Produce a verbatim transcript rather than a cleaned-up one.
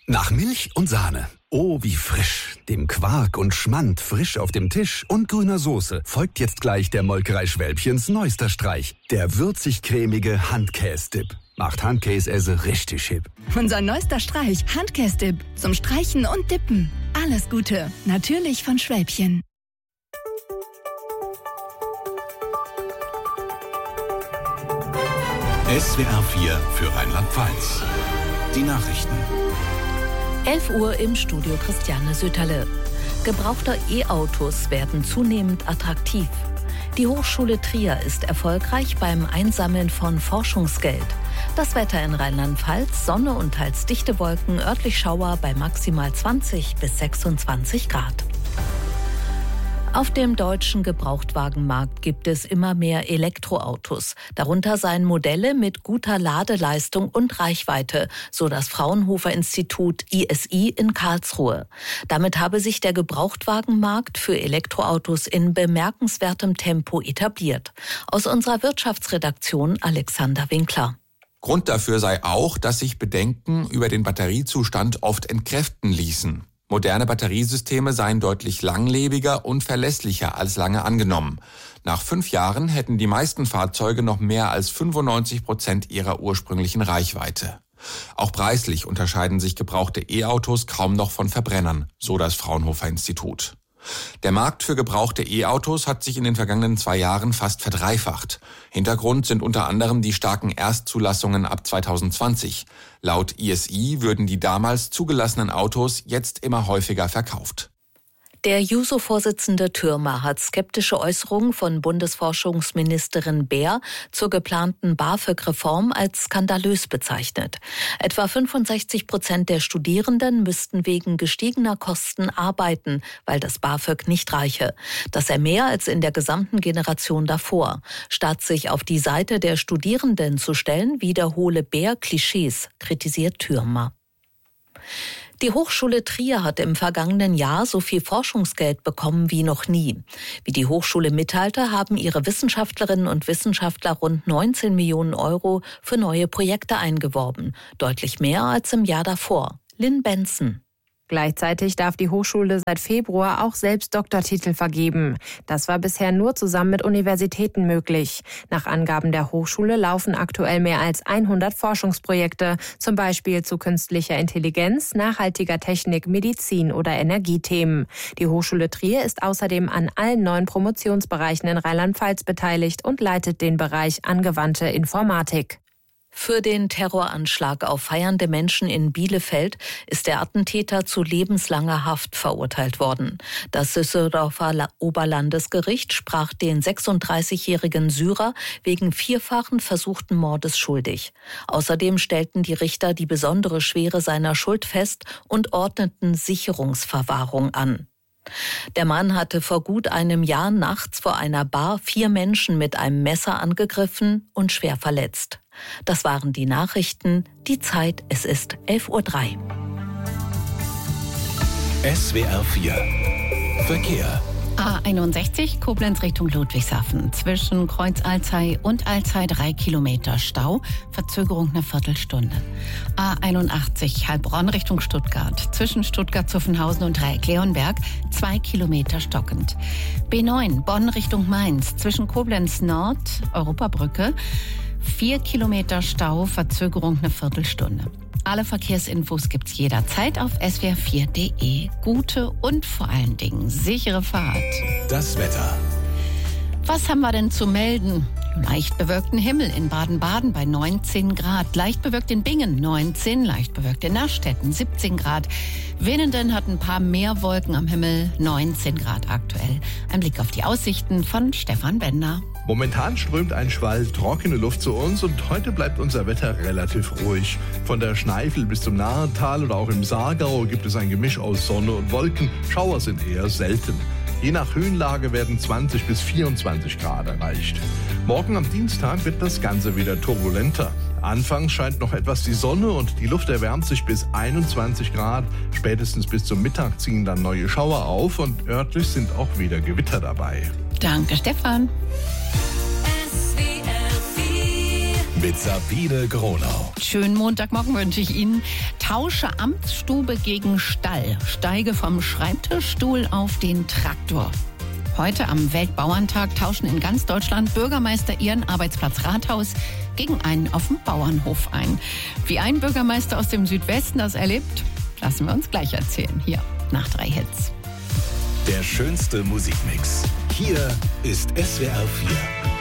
Nach Milch und Sahne. Oh, wie frisch. Dem Quark und Schmand frisch auf dem Tisch und grüner Soße folgt jetzt gleich der Molkerei Schwälbchens neuester Streich. Der würzig-cremige Handkäse-Dip. Macht Handkäse richtig hip. Unser neuester Streich, Handkäse-Dip. Zum Streichen und Dippen. Alles Gute. Natürlich von Schwälbchen. S W R vier für Rheinland-Pfalz. Die Nachrichten. elf Uhr im Studio Christiane Söterle. Gebrauchte E-Autos werden zunehmend attraktiv. Die Hochschule Trier ist erfolgreich beim Einsammeln von Forschungsgeld. Das Wetter in Rheinland-Pfalz, Sonne und teils dichte Wolken, örtlich Schauer bei maximal zwanzig bis sechsundzwanzig Grad. Auf dem deutschen Gebrauchtwagenmarkt gibt es immer mehr Elektroautos. Darunter seien Modelle mit guter Ladeleistung und Reichweite, so das Fraunhofer-Institut I S I in Karlsruhe. Damit habe sich der Gebrauchtwagenmarkt für Elektroautos in bemerkenswertem Tempo etabliert. Aus unserer Wirtschaftsredaktion Alexander Winkler. Grund dafür sei auch, dass sich Bedenken über den Batteriezustand oft entkräften ließen. Moderne Batteriesysteme seien deutlich langlebiger und verlässlicher als lange angenommen. Nach fünf Jahren hätten die meisten Fahrzeuge noch mehr als fünfundneunzig Prozent ihrer ursprünglichen Reichweite. Auch preislich unterscheiden sich gebrauchte E-Autos kaum noch von Verbrennern, so das Fraunhofer-Institut. Der Markt für gebrauchte E-Autos hat sich in den vergangenen zwei Jahren fast verdreifacht. Hintergrund sind unter anderem die starken Erstzulassungen ab zweitausendzwanzig. Laut I S I würden die damals zugelassenen Autos jetzt immer häufiger verkauft. Der Juso-Vorsitzende Thürmer hat skeptische Äußerungen von Bundesforschungsministerin Baer zur geplanten BAföG-Reform als skandalös bezeichnet. Etwa fünfundsechzig Prozent der Studierenden müssten wegen gestiegener Kosten arbeiten, weil das BAföG nicht reiche. Das sei mehr als in der gesamten Generation davor. Statt sich auf die Seite der Studierenden zu stellen, wiederhole Baer Klischees, kritisiert Thürmer. Die Hochschule Trier hat im vergangenen Jahr so viel Forschungsgeld bekommen wie noch nie. Wie die Hochschule mitteilte, haben ihre Wissenschaftlerinnen und Wissenschaftler rund neunzehn Millionen Euro für neue Projekte eingeworben. Deutlich mehr als im Jahr davor. Lynn Benson. Gleichzeitig darf die Hochschule seit Februar auch selbst Doktortitel vergeben. Das war bisher nur zusammen mit Universitäten möglich. Nach Angaben der Hochschule laufen aktuell mehr als hundert Forschungsprojekte, zum Beispiel zu künstlicher Intelligenz, nachhaltiger Technik, Medizin oder Energiethemen. Die Hochschule Trier ist außerdem an allen neuen Promotionsbereichen in Rheinland-Pfalz beteiligt und leitet den Bereich angewandte Informatik. Für den Terroranschlag auf feiernde Menschen in Bielefeld ist der Attentäter zu lebenslanger Haft verurteilt worden. Das Düsseldorfer Oberlandesgericht sprach den sechsunddreißigjährigen Syrer wegen vierfachen versuchten Mordes schuldig. Außerdem stellten die Richter die besondere Schwere seiner Schuld fest und ordneten Sicherungsverwahrung an. Der Mann hatte vor gut einem Jahr nachts vor einer Bar vier Menschen mit einem Messer angegriffen und schwer verletzt. Das waren die Nachrichten. Die Zeit, es ist elf Uhr drei. S W R vier Verkehr. A einundsechzig Koblenz Richtung Ludwigshafen. Zwischen Kreuz Alzey und Alzey drei Kilometer Stau. Verzögerung eine Viertelstunde. A einundachtzig Heilbronn Richtung Stuttgart. Zwischen Stuttgart-Zuffenhausen und Dreieck-Leonberg zwei Kilometer stockend. B neun Bonn Richtung Mainz. Zwischen Koblenz Nord, Europabrücke. vier Kilometer Stau. Verzögerung eine Viertelstunde. Alle Verkehrsinfos gibt's jederzeit auf S W R vier Punkt de. Gute und vor allen Dingen sichere Fahrt. Das Wetter. Was haben wir denn zu melden? Leicht bewölkten Himmel in Baden-Baden bei neunzehn Grad. Leicht bewölkt in Bingen neunzehn, leicht bewölkt in Nastetten siebzehn Grad. Winnenden hat ein paar mehr Wolken am Himmel, neunzehn Grad aktuell. Ein Blick auf die Aussichten von Stefan Bender. Momentan strömt ein Schwall trockene Luft zu uns und heute bleibt unser Wetter relativ ruhig. Von der Schneifel bis zum Nahental oder auch im Saargau gibt es ein Gemisch aus Sonne und Wolken. Schauer sind eher selten. Je nach Höhenlage werden zwanzig bis vierundzwanzig Grad erreicht. Morgen am Dienstag wird das Ganze wieder turbulenter. Anfangs scheint noch etwas die Sonne und die Luft erwärmt sich bis einundzwanzig Grad. Spätestens bis zum Mittag ziehen dann neue Schauer auf und örtlich sind auch wieder Gewitter dabei. Danke, Stefan. mit Sabine Gronau. Schönen Montagmorgen wünsche ich Ihnen. Tausche Amtsstube gegen Stall. Steige vom Schreibtischstuhl auf den Traktor. Heute am Weltbauerntag tauschen in ganz Deutschland Bürgermeister ihren Arbeitsplatz Rathaus gegen einen auf dem Bauernhof ein. Wie ein Bürgermeister aus dem Südwesten das erlebt, lassen wir uns gleich erzählen. Hier nach drei Hits. Der schönste Musikmix. Hier ist S W R vier.